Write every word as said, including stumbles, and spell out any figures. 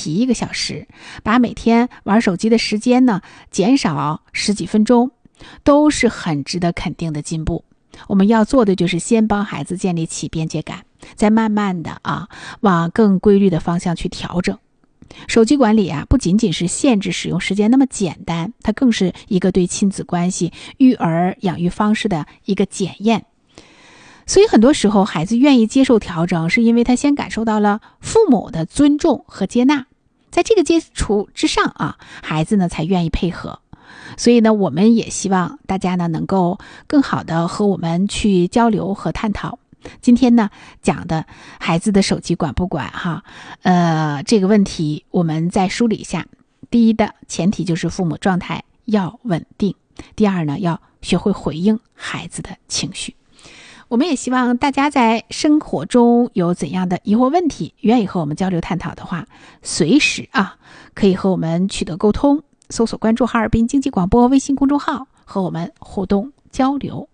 提一个小时，把每天玩手机的时间呢减少十几分钟，都是很值得肯定的进步。我们要做的就是先帮孩子建立起边界感，再慢慢的啊往更规律的方向去调整。手机管理啊，不仅仅是限制使用时间那么简单，它更是一个对亲子关系、育儿养育方式的一个检验。所以很多时候孩子愿意接受调整，是因为他先感受到了父母的尊重和接纳，在这个基础之上啊，孩子呢才愿意配合。所以呢，我们也希望大家呢能够更好的和我们去交流和探讨。今天呢讲的孩子的手机管不管哈，呃这个问题我们再梳理一下。第一的前提就是父母状态要稳定，第二呢要学会回应孩子的情绪。我们也希望大家在生活中有怎样的疑惑问题，愿意和我们交流探讨的话，随时啊可以和我们取得沟通，搜索关注哈尔滨经济广播微信公众号，和我们互动交流。